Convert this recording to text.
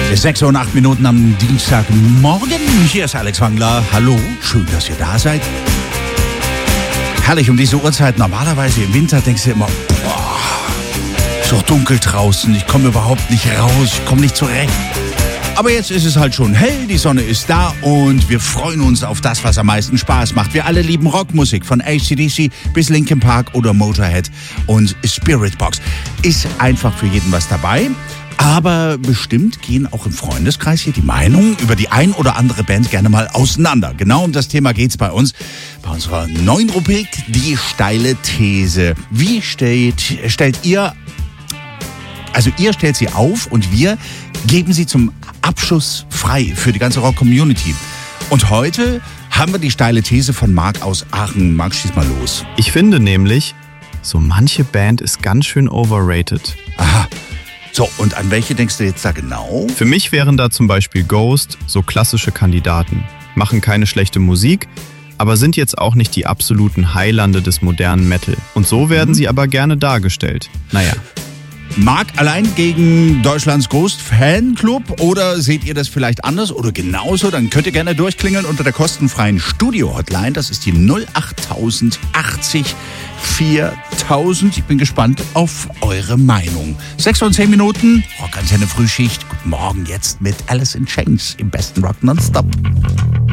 6 und 8 Minuten am Dienstagmorgen. Hier ist Alex Wangler. Hallo, schön, dass ihr da seid. Herrlich um diese Uhrzeit. Normalerweise im Winter denkst du immer, boah, ist doch dunkel draußen. Ich komme überhaupt nicht raus, ich komme nicht zurecht. Aber jetzt ist es halt schon hell, die Sonne ist da und wir freuen uns auf das, was am meisten Spaß macht. Wir alle lieben Rockmusik, von AC/DC bis Linkin Park oder Motorhead und Spiritbox. Ist einfach für jeden was dabei. Aber bestimmt gehen auch im Freundeskreis hier die Meinungen über die ein oder andere Band gerne mal auseinander. Genau um das Thema geht's bei uns, bei unserer neuen Rubrik, die steile These. Wie stellt ihr, also ihr stellt sie auf und wir geben sie zum Abschuss frei für die ganze Rock-Community. Und heute haben wir die steile These von Marc aus Aachen. Marc, schieß mal los. Ich finde nämlich, so manche Band ist ganz schön overrated. Aha. So, und an welche denkst du jetzt da genau? Für mich wären da zum Beispiel Ghost so klassische Kandidaten. Machen keine schlechte Musik, aber sind jetzt auch nicht die absoluten Heilande des modernen Metal. Und so werden sie aber gerne dargestellt. Naja. Marc allein gegen Deutschlands Ghost Fanclub oder seht ihr das vielleicht anders oder genauso? Dann könnt ihr gerne durchklingeln unter der kostenfreien Studio-Hotline. Das ist die 08000 80 4000. Ich bin gespannt auf eure Meinung. 6 und 10 Minuten, Rockantenne Frühschicht. Guten Morgen jetzt mit Alice in Chains im besten Rock nonstop.